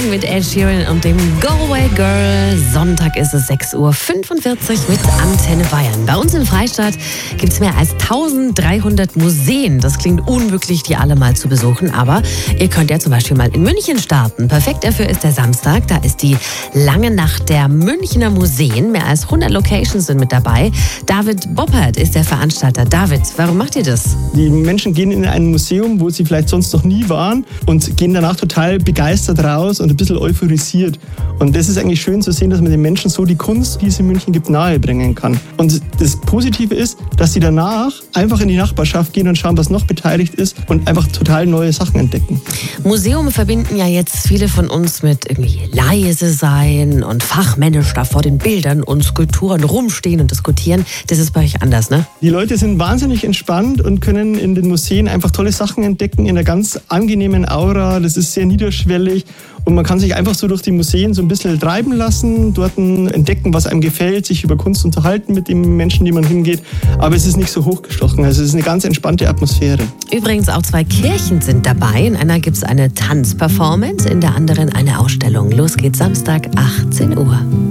mit Ed Sheeran und dem Go Away Girl. Sonntag ist es 6:45 Uhr mit Antenne Bayern. Bei uns im Freistaat gibt es mehr als 1300 Museen. Das klingt unmöglich, die alle mal zu besuchen, aber ihr könnt ja zum Beispiel mal in München starten. Perfekt dafür ist der Samstag. Da ist die lange Nacht der Münchner Museen. Mehr als 100 Locations sind mit dabei. David Boppert ist der Veranstalter. David, warum macht ihr das? Die Menschen gehen in ein Museum, wo sie vielleicht sonst noch nie waren und gehen danach total begeistert raus und ein bisschen euphorisiert. Und das ist eigentlich schön zu sehen, dass man den Menschen so die Kunst, die es in München gibt, nahebringen kann. Und das Positive ist, dass sie danach einfach in die Nachbarschaft gehen und schauen, was noch beteiligt ist und einfach total neue Sachen entdecken. Museum verbinden ja jetzt viele von uns mit irgendwie leise sein und fachmännisch da vor den Bildern und Skulpturen rumstehen und diskutieren. Das ist bei euch anders, ne? Die Leute sind wahnsinnig entspannt und können in den Museen einfach tolle Sachen entdecken in einer ganz angenehmen Aura. Das ist sehr niederschwellig und man kann sich einfach so durch die Museen so ein bisschen treiben lassen, dort entdecken, was einem gefällt, sich über Kunst unterhalten mit den Menschen, die man hingeht. Aber es ist nicht so hochgestochen, also es ist eine ganz entspannte Atmosphäre. Übrigens auch 2 Kirchen sind dabei. In einer gibt es eine Tanzperformance, in der anderen eine Ausstellung. Los geht's Samstag, 18 Uhr.